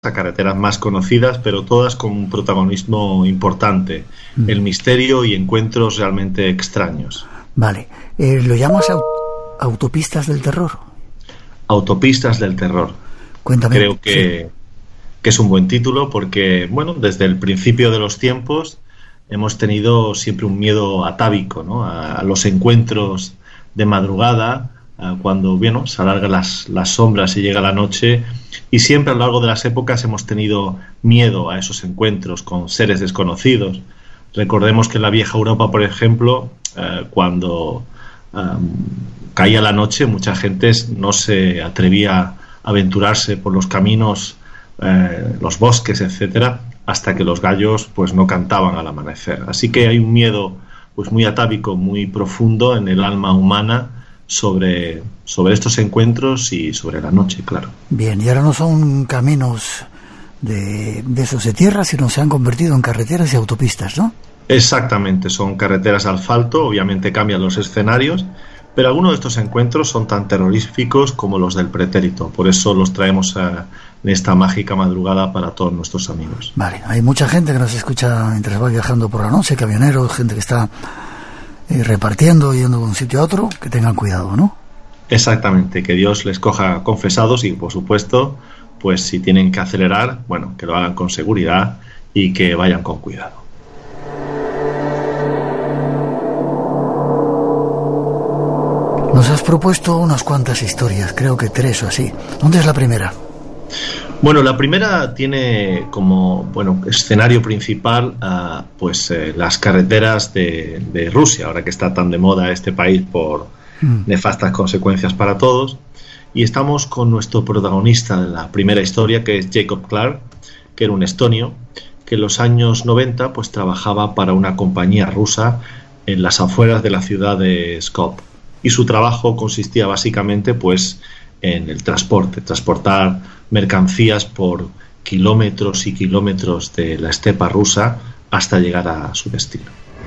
a carreteras más conocidas, pero todas con un protagonismo importante, el misterio y encuentros realmente extraños. Vale, ¿lo llamas autopistas del terror? Autopistas del terror. Cuéntame. Creo que es un buen título porque, bueno, desde el principio de los tiempos hemos tenido siempre un miedo atávico, ¿no? A los encuentros de madrugada, cuando, bueno, se alargan las sombras y llega la noche, y siempre a lo largo de las épocas hemos tenido miedo a esos encuentros con seres desconocidos. Recordemos que en la vieja Europa, por ejemplo, cuando caía la noche, mucha gente no se atrevía a aventurarse por los caminos, los bosques, etcétera, hasta que los gallos pues no cantaban al amanecer. Así que hay un miedo pues muy atávico, muy profundo en el alma humana sobre estos encuentros y sobre la noche, claro. Bien, y ahora no son caminos de esos de tierra, sino se han convertido en carreteras y autopistas, ¿no? Exactamente, son carreteras de asfalto, obviamente cambian los escenarios, pero algunos de estos encuentros son tan terroríficos como los del pretérito. Por eso los traemos en esta mágica madrugada para todos nuestros amigos. Vale, hay mucha gente que nos escucha mientras va viajando por la noche, camioneros, gente que está repartiendo, yendo de un sitio a otro, que tengan cuidado, ¿no? Exactamente, que Dios les coja confesados y, por supuesto, pues si tienen que acelerar, bueno, que lo hagan con seguridad y que vayan con cuidado. Nos has propuesto unas cuantas historias, creo que 3 o así. ¿Dónde es la primera? Bueno, la primera tiene como escenario principal las carreteras de Rusia, ahora que está tan de moda este país por nefastas consecuencias para todos. Y estamos con nuestro protagonista de la primera historia, que es Jacob Clark, que era un estonio, que en los años 90 pues trabajaba para una compañía rusa en las afueras de la ciudad de Skopje. Y su trabajo consistía básicamente pues en el transportar mercancías por kilómetros y kilómetros de la estepa rusa hasta llegar a su destino.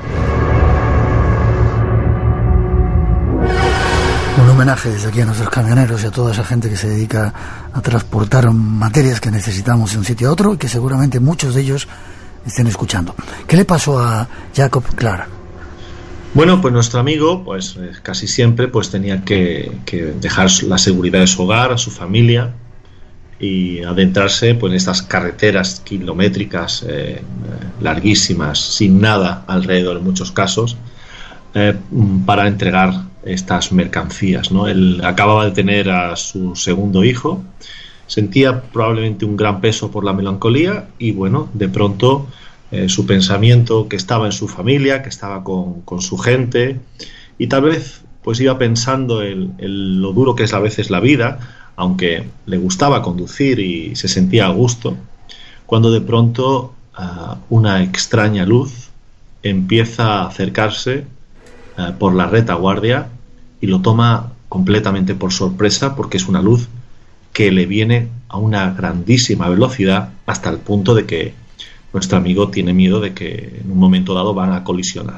Un homenaje desde aquí a nuestros camioneros y a toda esa gente que se dedica a transportar materias que necesitamos de un sitio a otro y que seguramente muchos de ellos estén escuchando. ¿Qué le pasó a Jacob Clark? Bueno, pues nuestro amigo, pues casi siempre pues tenía que dejar la seguridad de su hogar, a su familia, y adentrarse pues en estas carreteras kilométricas larguísimas, sin nada alrededor en muchos casos, para entregar estas mercancías, ¿no? Él acababa de tener a su segundo hijo, sentía probablemente un gran peso por la melancolía y, bueno, de pronto su pensamiento, que estaba en su familia, que estaba con su gente, y tal vez pues iba pensando en lo duro que es a veces la vida, aunque le gustaba conducir y se sentía a gusto, cuando de pronto una extraña luz empieza a acercarse por la retaguardia y lo toma completamente por sorpresa, porque es una luz que le viene a una grandísima velocidad hasta el punto de que nuestro amigo tiene miedo de que en un momento dado van a colisionar.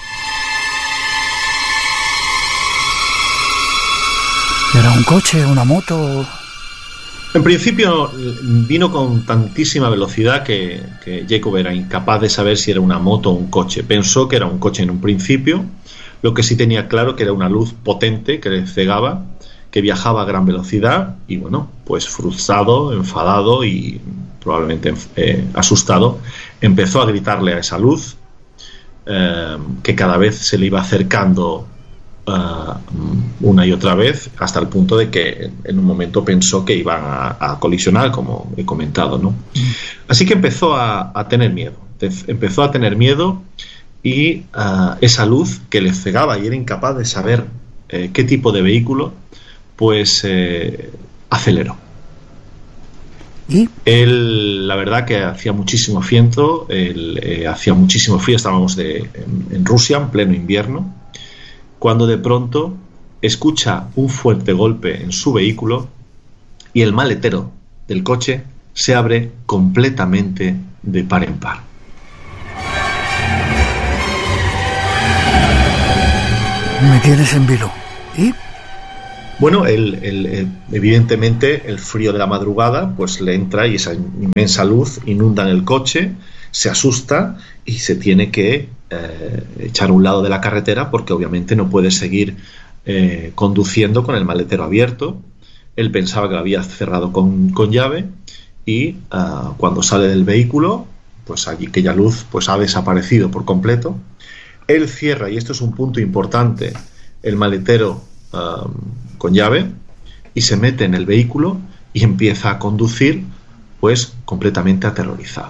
¿Era un coche, una moto? En principio vino con tantísima velocidad que Jacob era incapaz de saber si era una moto o un coche. Pensó que era un coche en un principio, lo que sí tenía claro que era una luz potente que le cegaba, que viajaba a gran velocidad y, bueno, pues frustrado, enfadado y probablemente asustado, empezó a gritarle a esa luz que cada vez se le iba acercando una y otra vez, hasta el punto de que en un momento pensó que iban a colisionar, como he comentado, ¿no? Así que empezó a tener miedo, y esa luz que le cegaba y era incapaz de saber qué tipo de vehículo, pues aceleró. ¿Y? Él, la verdad que hacía muchísimo viento, hacía muchísimo frío, estábamos en Rusia en pleno invierno, cuando de pronto escucha un fuerte golpe en su vehículo y el maletero del coche se abre completamente de par en par. Me tienes en vilo. ¿Y? Bueno, evidentemente el frío de la madrugada pues le entra y esa inmensa luz inunda en el coche, se asusta y se tiene que echar a un lado de la carretera porque obviamente no puede seguir conduciendo con el maletero abierto. Él pensaba que lo había cerrado con llave y cuando sale del vehículo, pues allí aquella luz pues ha desaparecido por completo. Él cierra, y esto es un punto importante, el maletero con llave y se mete en el vehículo y empieza a conducir pues completamente aterrorizado.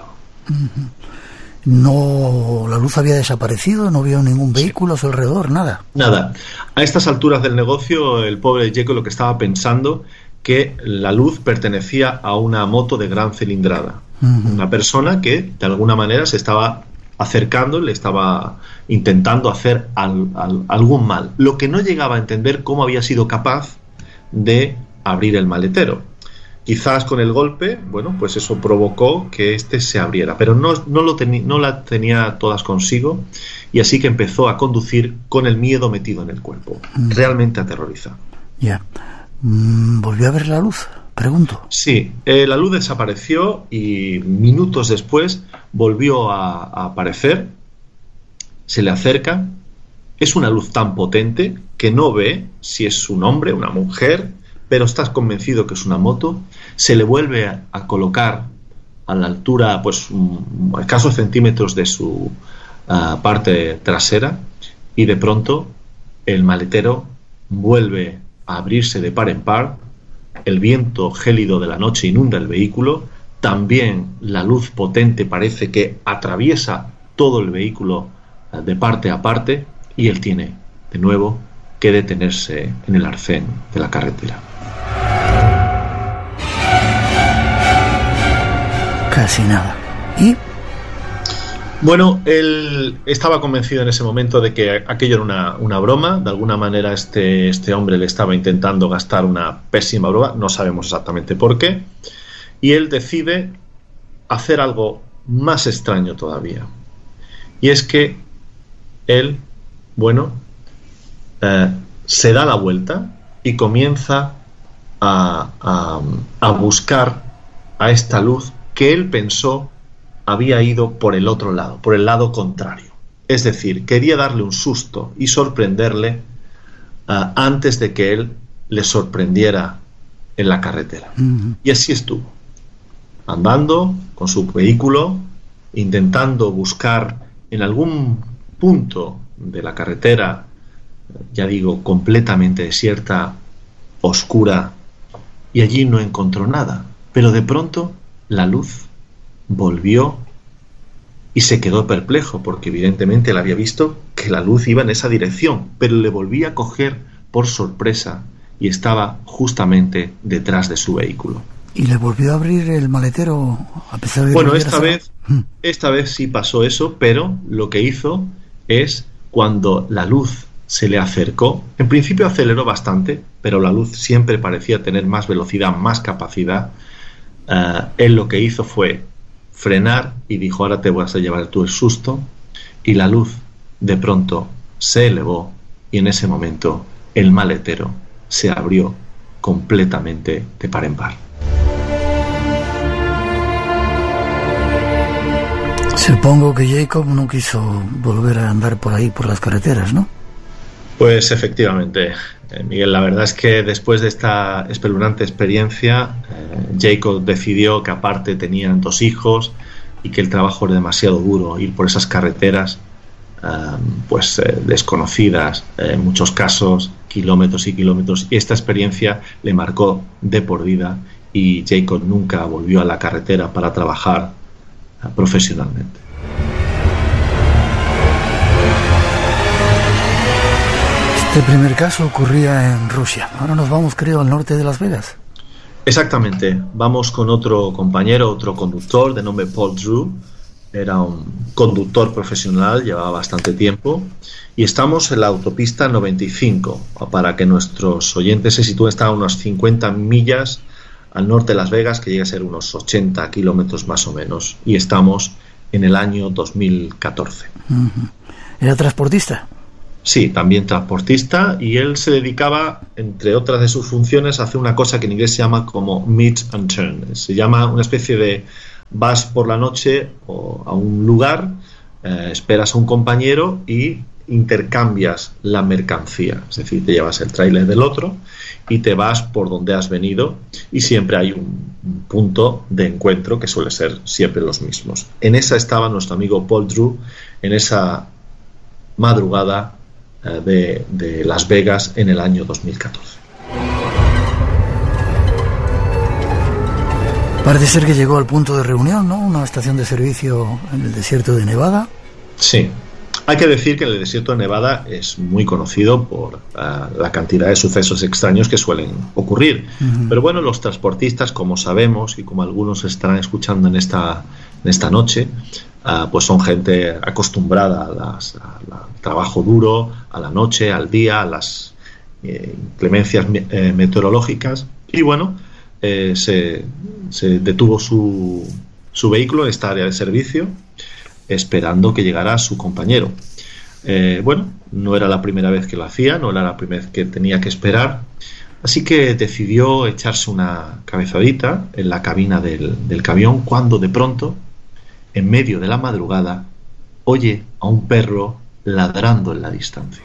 No, la luz había desaparecido, no vio ningún vehículo a su alrededor, nada. Nada. A estas alturas del negocio, el pobre Jacob lo que estaba pensando que la luz pertenecía a una moto de gran cilindrada. Una persona que de alguna manera se estaba acercando, le estaba intentando hacer algún mal. Lo que no llegaba a entender cómo había sido capaz de abrir el maletero. Quizás con el golpe, bueno, pues eso provocó que este se abriera, pero no la tenía todas consigo, y así que empezó a conducir con el miedo metido en el cuerpo. Realmente aterrorizado. Ya. ¿Volvió a ver la luz? Pregunto. Sí, la luz desapareció y minutos después volvió a aparecer. Se le acerca. Es una luz tan potente que no ve si es un hombre, una mujer, pero estás convencido que es una moto. Se le vuelve a colocar a la altura, pues, a escasos centímetros de su parte trasera, y de pronto el maletero vuelve a abrirse de par en par. El viento gélido de la noche inunda el vehículo. También la luz potente parece que atraviesa todo el vehículo de parte a parte, y él tiene de nuevo que detenerse en el arcén de la carretera. Casi nada. ¿Y? Bueno, él estaba convencido en ese momento de que aquello era una broma. De alguna manera este hombre le estaba intentando gastar una pésima broma, no sabemos exactamente por qué, y él decide hacer algo más extraño todavía, y es que él, bueno, se da la vuelta y comienza a buscar a esta luz que él pensó había ido por el otro lado, por el lado contrario. Es decir, quería darle un susto y sorprenderle antes de que él le sorprendiera en la carretera. Y así estuvo, andando con su vehículo, intentando buscar en algún punto de la carretera, ya digo, completamente desierta, oscura, y allí no encontró nada. Pero de pronto la luz volvió y se quedó perplejo, porque evidentemente él había visto que la luz iba en esa dirección, pero le volvía a coger por sorpresa y estaba justamente detrás de su vehículo. ¿Y le volvió a abrir el maletero a pesar de que bueno, esta vez sí pasó eso, pero lo que hizo es, cuando la luz se le acercó, en principio aceleró bastante, pero la luz siempre parecía tener más velocidad, más capacidad. Él lo que hizo fue frenar y dijo: ahora te vas a llevar tú el susto, y la luz de pronto se elevó, y en ese momento el maletero se abrió completamente de par en par. Supongo que Jacob no quiso volver a andar por ahí, por las carreteras, ¿no? Pues efectivamente, Miguel, la verdad es que después de esta espeluznante experiencia, Jacob decidió que aparte tenían 2 hijos y que el trabajo era demasiado duro, ir por esas carreteras desconocidas, en muchos casos kilómetros y kilómetros, y esta experiencia le marcó de por vida, y Jacob nunca volvió a la carretera para trabajar profesionalmente. Este primer caso ocurría en Rusia. Ahora nos vamos, creo, al norte de Las Vegas. Exactamente. Vamos con otro compañero, otro conductor de nombre Paul Drew. Era un conductor profesional, llevaba bastante tiempo, y estamos en la autopista 95. Para que nuestros oyentes se sitúen, está a unas 50 millas al norte de Las Vegas, que llega a ser unos 80 kilómetros más o menos, y estamos en el año 2014. ¿Era transportista? Sí, también transportista, y él se dedicaba, entre otras de sus funciones, a hacer una cosa que en inglés se llama como meet and turn. Se llama una especie de vas por la noche a un lugar, esperas a un compañero y intercambias la mercancía. Es decir, te llevas el tráiler del otro y te vas por donde has venido, y siempre hay un punto de encuentro que suele ser siempre los mismos. En esa estaba nuestro amigo Paul Drew, en esa madrugada de Las Vegas en el año 2014. Parece ser que llegó al punto de reunión, ¿no? Una estación de servicio en el desierto de Nevada. Sí. Hay que decir que el desierto de Nevada es muy conocido por la cantidad de sucesos extraños que suelen ocurrir. Uh-huh. Pero bueno, los transportistas, como sabemos y como algunos estarán escuchando en esta noche, pues son gente acostumbrada al trabajo duro, a la noche, al día, a las inclemencias meteorológicas. Y bueno, se detuvo su vehículo en esta área de servicio, esperando que llegara su compañero. Bueno, no era la primera vez que lo hacía, no era la primera vez que tenía que esperar, así que decidió echarse una cabezadita en la cabina del camión, cuando de pronto, en medio de la madrugada, oye a un perro ladrando en la distancia.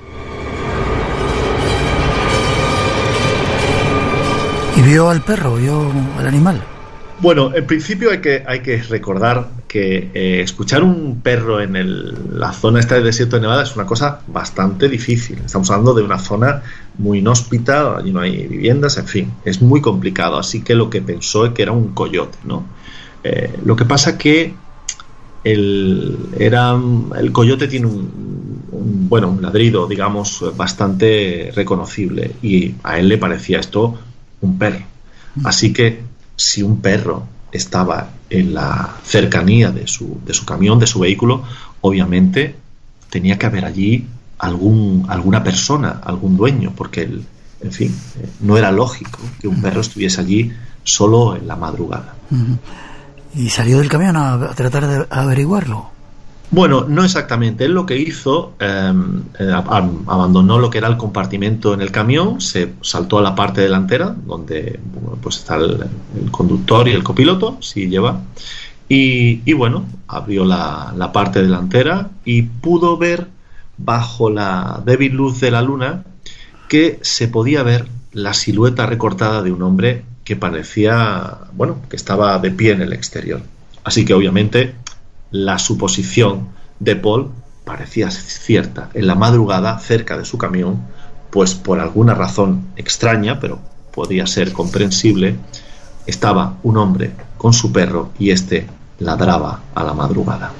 ¿Y vio al perro, vio al animal? Bueno, en principio hay que recordar que escuchar un perro en la zona esta del desierto de Nevada es una cosa bastante difícil. Estamos hablando de una zona muy inhóspita, allí no hay viviendas, en fin, es muy complicado. Así que lo que pensó es que era un coyote, ¿no? Lo que pasa que el coyote tiene un ladrido, digamos, bastante reconocible, y a él le parecía esto un perro. Así que si un perro estaba en la cercanía de su camión, de su vehículo, obviamente tenía que haber allí alguna persona, algún dueño, porque en fin, no era lógico que un perro estuviese allí solo en la madrugada. ¿Y salió del camión a tratar de averiguarlo? Bueno, no exactamente. Él lo que hizo, abandonó lo que era el compartimento en el camión, se saltó a la parte delantera, donde pues está el conductor y el copiloto, si lleva, y bueno, abrió la parte delantera y pudo ver, bajo la débil luz de la luna, que se podía ver la silueta recortada de un hombre que parecía, bueno, que estaba de pie en el exterior. Así que obviamente la suposición de Paul parecía cierta. En la madrugada, cerca de su camión, pues por alguna razón extraña, pero podía ser comprensible, estaba un hombre con su perro y este ladraba a la madrugada.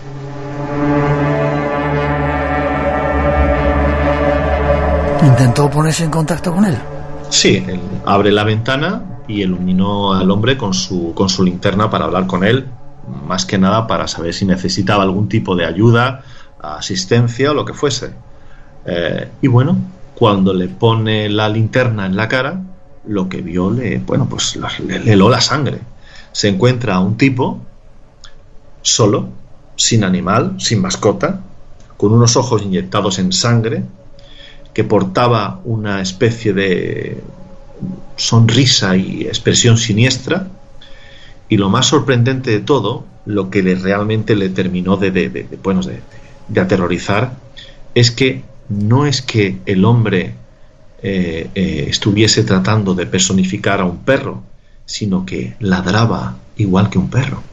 ¿Intentó ponerse en contacto con él? Sí, él abre la ventana y iluminó al hombre con su linterna para hablar con él, más que nada para saber si necesitaba algún tipo de ayuda, asistencia o lo que fuese. Y bueno, cuando le pone la linterna en la cara, lo que vio le heló la sangre. Se encuentra a un tipo solo, sin animal, sin mascota, con unos ojos inyectados en sangre, que portaba una especie de sonrisa y expresión siniestra. Y lo más sorprendente de todo, lo que realmente le terminó de aterrorizar, es que no es que el hombre estuviese tratando de personificar a un perro, sino que ladraba igual que un perro.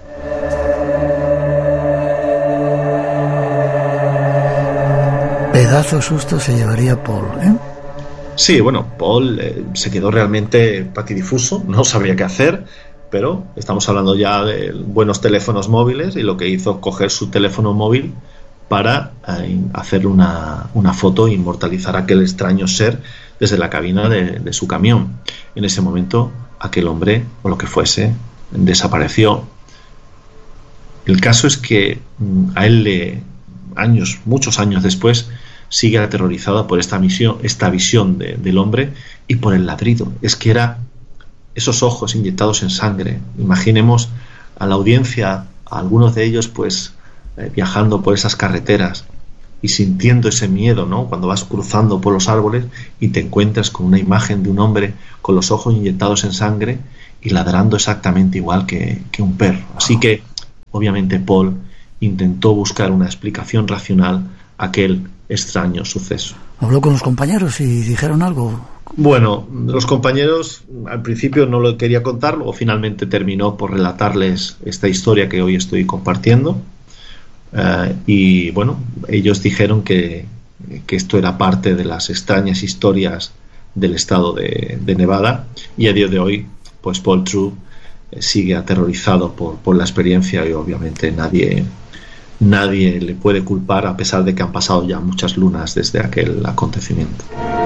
Pedazo susto se llevaría Paul, ¿eh? Sí, bueno, Paul se quedó realmente patidifuso, no sabría qué hacer. Pero estamos hablando ya de buenos teléfonos móviles, y lo que hizo es coger su teléfono móvil para hacer una foto e inmortalizar a aquel extraño ser desde la cabina de su camión. En ese momento, aquel hombre, o lo que fuese, desapareció. El caso es que a él, muchos años después, sigue aterrorizado por esta visión del hombre y por el ladrido. Es que era esos ojos inyectados en sangre. Imaginemos a la audiencia, a algunos de ellos pues viajando por esas carreteras, y sintiendo ese miedo, ¿no? Cuando vas cruzando por los árboles y te encuentras con una imagen de un hombre con los ojos inyectados en sangre y ladrando exactamente igual que un perro. Así que, obviamente, Paul intentó buscar una explicación racional a aquel extraño suceso. ¿Habló con los compañeros y dijeron algo? Bueno, los compañeros al principio no lo quería contar, luego finalmente terminó por relatarles esta historia que hoy estoy compartiendo. Y bueno, ellos dijeron que esto era parte de las extrañas historias del estado de Nevada, y a día de hoy pues Paul True sigue aterrorizado por la experiencia, y obviamente nadie le puede culpar, a pesar de que han pasado ya muchas lunas desde aquel acontecimiento.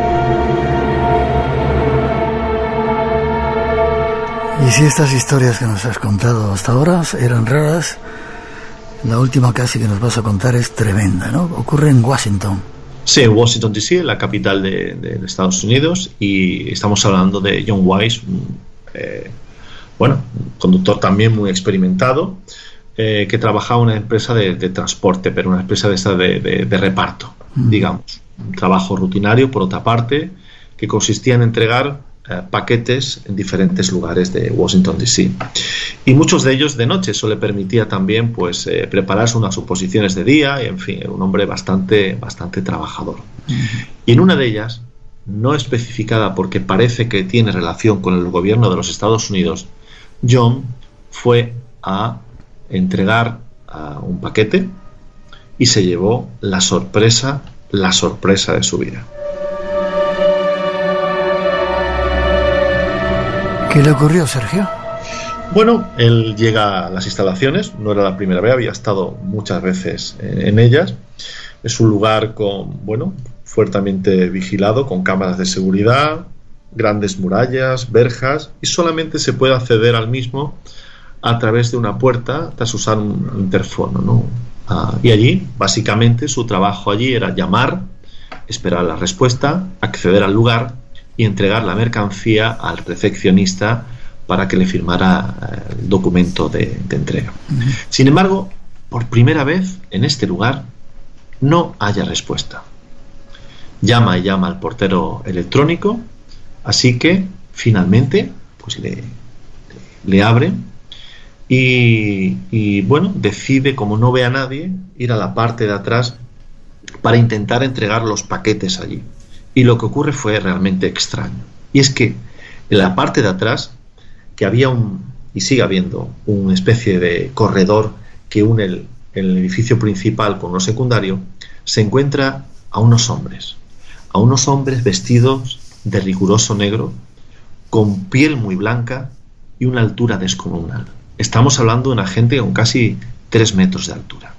Y si estas historias que nos has contado hasta ahora eran raras, la última casi que nos vas a contar es tremenda, ¿no? Ocurre en Washington. Sí, en Washington D.C., la capital de Estados Unidos, y estamos hablando de John Wise, un conductor también muy experimentado, que trabajaba en una empresa de transporte, pero una empresa de reparto, digamos. Un trabajo rutinario, por otra parte, que consistía en entregar paquetes en diferentes lugares de Washington D.C. y muchos de ellos de noche. Eso le permitía también pues prepararse unas suposiciones de día, y en fin, era un hombre bastante trabajador. Y en una de ellas, no especificada porque parece que tiene relación con el gobierno de los Estados Unidos, John fue a entregar un paquete y se llevó la sorpresa de su vida. ¿Qué le ocurrió, Sergio? Bueno, él llega a las instalaciones, no era la primera vez, había estado muchas veces en ellas. Es un lugar fuertemente vigilado, con cámaras de seguridad, grandes murallas, verjas, y solamente se puede acceder al mismo a través de una puerta tras usar un interfono, ¿no? Y allí, básicamente, su trabajo allí era llamar, esperar la respuesta, acceder al lugar y entregar la mercancía al recepcionista para que le firmara el documento de entrega. Sin embargo, por primera vez en este lugar no haya respuesta. Llama y llama al portero electrónico, así que finalmente pues le abre y decide, como no ve a nadie, ir a la parte de atrás para intentar entregar los paquetes allí. Y lo que ocurre fue realmente extraño. Y es que en la parte de atrás, que había y sigue habiendo, una especie de corredor que une el edificio principal con lo secundario, se encuentra a unos hombres vestidos de riguroso negro, con piel muy blanca y una altura descomunal. Estamos hablando de una gente con casi 3 metros de altura.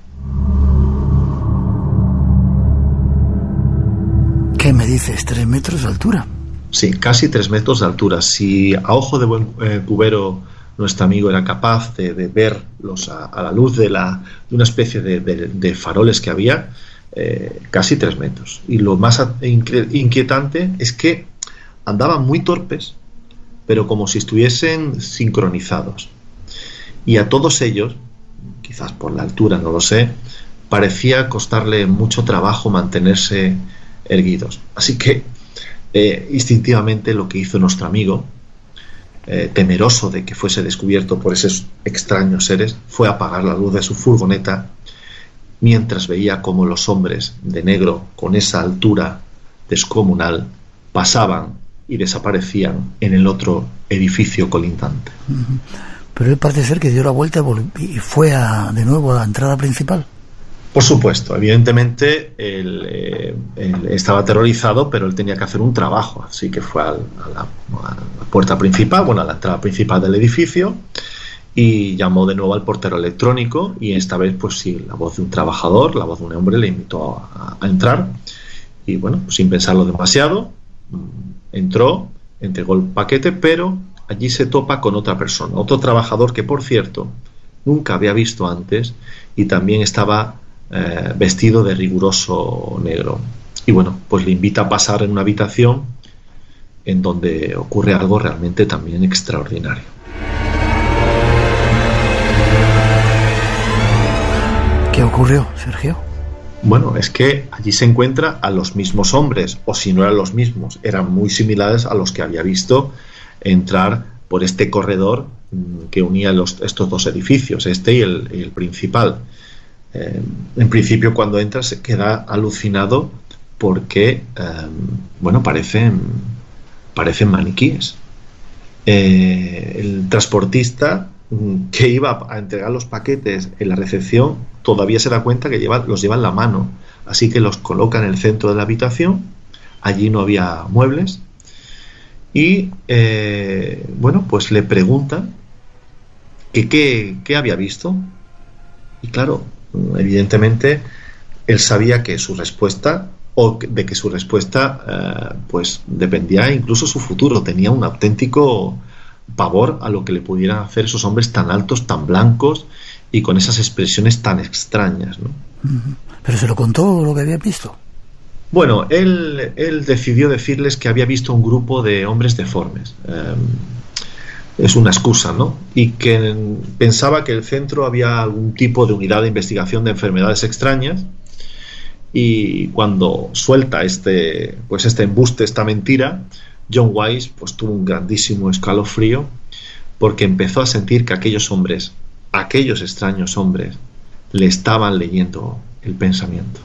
¿Qué me dices? ¿3 metros de altura? Sí, casi 3 metros de altura. Si a ojo de buen cubero nuestro amigo era capaz de verlos a la luz de una especie de faroles que había, casi 3 metros. Y lo más inquietante es que andaban muy torpes, pero como si estuviesen sincronizados. Y a todos ellos, quizás por la altura, no lo sé, parecía costarle mucho trabajo mantenerse erguidos. Así que instintivamente lo que hizo nuestro amigo, temeroso de que fuese descubierto por esos extraños seres, fue apagar la luz de su furgoneta mientras veía cómo los hombres de negro con esa altura descomunal pasaban y desaparecían en el otro edificio colindante. Pero él parece ser que dio la vuelta y fue de nuevo a la entrada principal. Por supuesto, evidentemente él estaba aterrorizado, pero él tenía que hacer un trabajo, así que fue a la puerta principal, a la entrada principal del edificio, y llamó de nuevo al portero electrónico, y esta vez pues sí, la voz de un trabajador, la voz de un hombre le invitó a entrar, y sin pensarlo demasiado, entró, entregó el paquete, pero allí se topa con otra persona, otro trabajador que, por cierto, nunca había visto antes, y también estaba vestido de riguroso negro. Y pues le invita a pasar en una habitación en donde ocurre algo realmente también extraordinario. ¿Qué ocurrió, Sergio? Bueno, es que allí se encuentra a los mismos hombres, o si no eran los mismos, eran muy similares a los que había visto entrar por este corredor que unía estos dos edificios, este y el principal. En principio, cuando entra se queda alucinado porque, bueno, parecen maniquíes. El transportista que iba a entregar los paquetes en la recepción todavía se da cuenta que los lleva en la mano, así que los coloca en el centro de la habitación. Allí no había muebles y bueno, pues le pregunta que qué había visto, y claro, evidentemente él sabía que su respuesta, o de que su respuesta pues dependía incluso su futuro. Tenía un auténtico pavor a lo que le pudieran hacer esos hombres tan altos, tan blancos y con esas expresiones tan extrañas, ¿no? ¿Pero se lo contó lo que había visto? Bueno, él decidió decirles que había visto un grupo de hombres deformes. Es una excusa, ¿no? Y que pensaba que en el centro había algún tipo de unidad de investigación de enfermedades extrañas, y cuando suelta este embuste, esta mentira, John Wise pues tuvo un grandísimo escalofrío, porque empezó a sentir que aquellos extraños hombres, le estaban leyendo el pensamiento.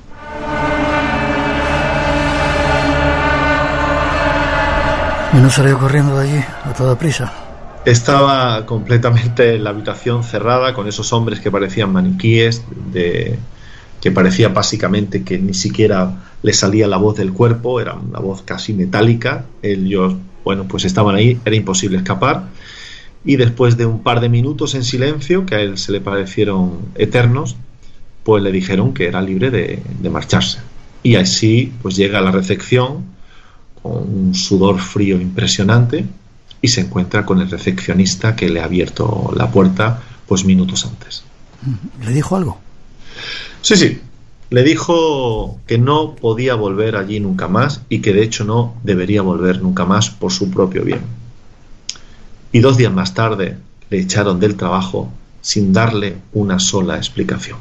¿Y no salió corriendo de allí a toda prisa? Estaba completamente en la habitación cerrada, con esos hombres que parecían maniquíes, que parecía básicamente que ni siquiera le salía la voz del cuerpo, era una voz casi metálica. Ellos, bueno, pues estaban ahí, era imposible escapar, y después de un par de minutos en silencio, que a él se le parecieron eternos, pues le dijeron que era libre de marcharse. Y así pues llega a la recepción con un sudor frío impresionante y se encuentra con el recepcionista que le ha abierto la puerta pues minutos antes. ¿Le dijo algo? Sí. Le dijo que no podía volver allí nunca más, y que de hecho no debería volver nunca más por su propio bien. Y 2 días más tarde le echaron del trabajo sin darle una sola explicación.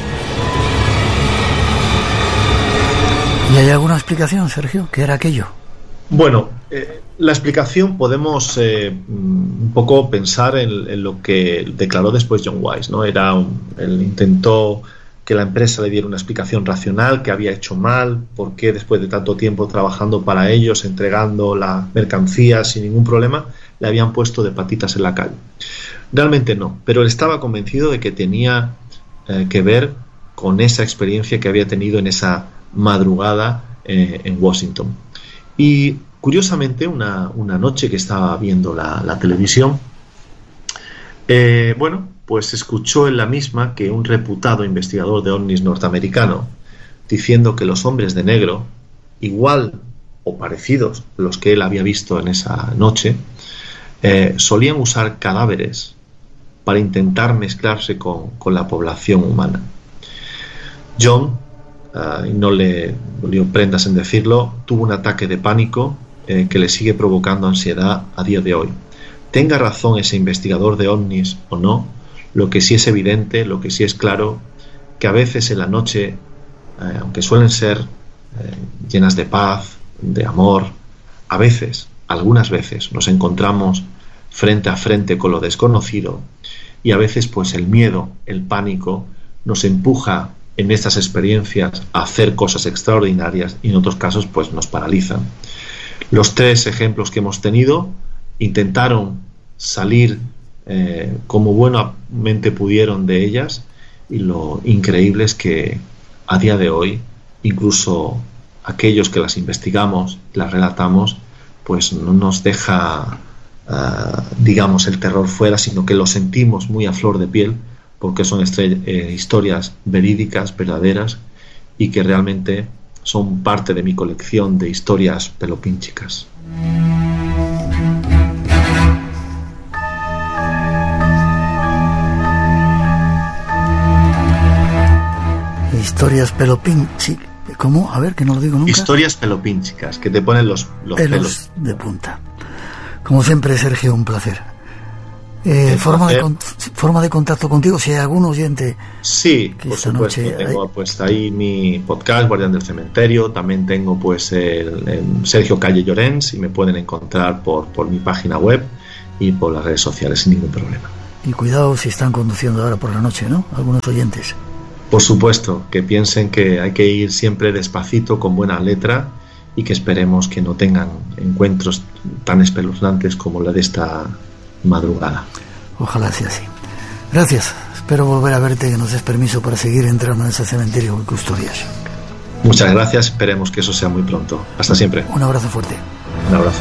¿Y hay alguna explicación, Sergio? ¿Qué era aquello? Bueno, la explicación podemos un poco pensar en lo que declaró después John Wise, ¿no? Él intentó que la empresa le diera una explicación racional, que había hecho mal, por qué después de tanto tiempo trabajando para ellos, entregando la mercancía sin ningún problema, le habían puesto de patitas en la calle. Realmente no, pero él estaba convencido de que tenía que ver con esa experiencia que había tenido en esa madrugada en Washington. Y curiosamente, una noche que estaba viendo la televisión, bueno, pues escuchó en la misma que un reputado investigador de ovnis norteamericano, diciendo que los hombres de negro, igual o parecidos a los que él había visto en esa noche, solían usar cadáveres para intentar mezclarse con la población humana. John, y no le dio prendas en decirlo, tuvo un ataque de pánico que le sigue provocando ansiedad a día de hoy. Tenga razón ese investigador de ovnis o no, lo que sí es evidente, lo que sí es claro, que a veces en la noche, aunque suelen ser llenas de paz, de amor, a veces, algunas veces, nos encontramos frente a frente con lo desconocido, y a veces pues el miedo, el pánico, nos empuja en estas experiencias a hacer cosas extraordinarias, y en otros casos pues nos paralizan. Los 3 ejemplos que hemos tenido intentaron salir como buenamente pudieron de ellas, y lo increíble es que a día de hoy incluso aquellos que las investigamos, las relatamos, pues no nos deja digamos el terror fuera, sino que lo sentimos muy a flor de piel, porque son historias verídicas, verdaderas, y que realmente son parte de mi colección de historias pelopínchicas. Historias pelopínchicas. ¿Cómo? A ver, que no lo digo nunca. Historias pelopínchicas, que te ponen los pelos de punta. Como siempre, Sergio, un placer. Forma de contacto contigo, si hay algún oyente. Sí, por supuesto. Tengo pues ahí mi podcast, Guardián del Cementerio. También tengo pues el Sergio Calle Llorens, y me pueden encontrar por mi página web y por las redes sociales sin ningún problema. Y cuidado si están conduciendo ahora por la noche, ¿no? Algunos oyentes. Por supuesto, que piensen que hay que ir siempre despacito, con buena letra, y que esperemos que no tengan encuentros tan espeluznantes como la de esta madrugada. Ojalá sea así. Gracias. Espero volver a verte y que nos des permiso para seguir entrando en ese cementerio que custodias. Muchas gracias. Esperemos que eso sea muy pronto. Hasta siempre. Un abrazo fuerte. Un abrazo.